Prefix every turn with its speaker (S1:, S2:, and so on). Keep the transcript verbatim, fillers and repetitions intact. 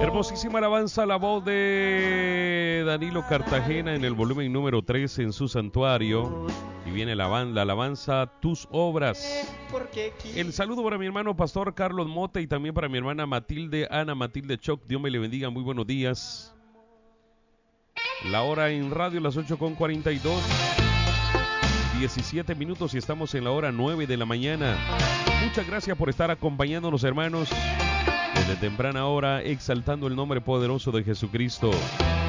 S1: Hermosísima alabanza, la voz de Danilo Cartagena en el volumen número tres en su santuario. Y viene la, la alabanza Tus Obras. El saludo para mi hermano Pastor Carlos Mota y también para mi hermana Matilde, Ana Matilde Choc. Dios me le bendiga, muy buenos días. La hora en radio, las ocho con cuarenta y dos. diecisiete minutos y estamos en la hora nueve de la mañana. Muchas gracias por estar acompañándonos, hermanos, desde temprana hora, exaltando el nombre poderoso de Jesucristo.